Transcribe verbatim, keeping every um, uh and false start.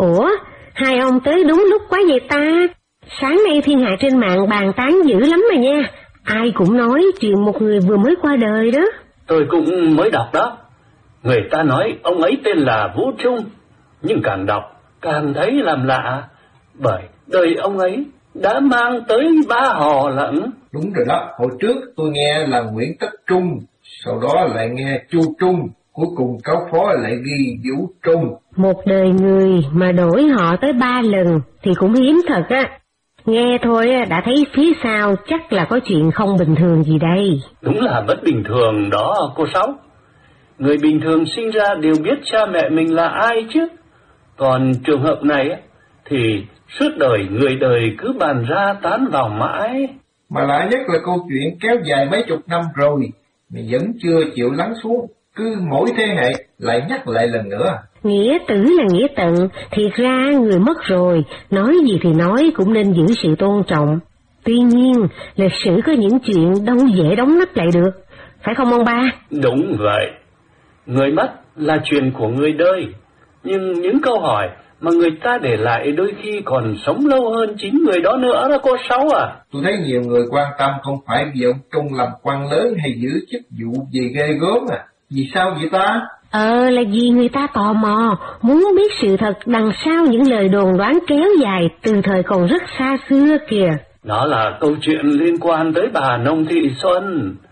Ủa, hai ông tới đúng lúc quá vậy ta. Sáng nay thiên hạ trên mạng bàn tán dữ lắm mà nha. Ai cũng nói chuyện một người vừa mới qua đời đó. Tôi cũng mới đọc đó. Người ta nói ông ấy tên là Vũ Trung, nhưng càng đọc càng thấy làm lạ, bởi đời ông ấy đã mang tới ba họ lận. Đúng rồi đó, hồi trước tôi nghe là Nguyễn Tất Trung, sau đó lại nghe Chu Trung, cuối cùng cáo phó lại ghi Vũ Trung. Một đời người mà đổi họ tới ba lần thì cũng hiếm thật á. Nghe thôi đã thấy phía sau chắc là có chuyện không bình thường gì đây. Đúng là bất bình thường đó cô Sáu. Người bình thường sinh ra đều biết cha mẹ mình là ai chứ. Còn trường hợp này thì suốt đời người đời cứ bàn ra tán vào mãi. Mà lạ nhất là câu chuyện kéo dài mấy chục năm rồi mà vẫn chưa chịu lắng xuống, cứ mỗi thế hệ lại nhắc lại lần nữa. Nghĩa tử là nghĩa tận, thiệt ra người mất rồi, nói gì thì nói cũng nên giữ sự tôn trọng. Tuy nhiên, lịch sử có những chuyện đâu dễ đóng nắp lại được, phải không ông ba? Đúng vậy, người mất là chuyện của người đời, nhưng những câu hỏi mà người ta để lại đôi khi còn sống lâu hơn chính người đó nữa đó cô Sáu à. Tôi thấy nhiều người quan tâm không phải vì ông Trung làm quan lớn hay giữ chức vụ gì ghê gớm à. Vì sao vậy ta? Ờ là vì người ta tò mò, muốn biết sự thật đằng sau những lời đồn đoán kéo dài từ thời còn rất xa xưa kìa. Đó là câu chuyện liên quan tới bà Nông Thị Xuân.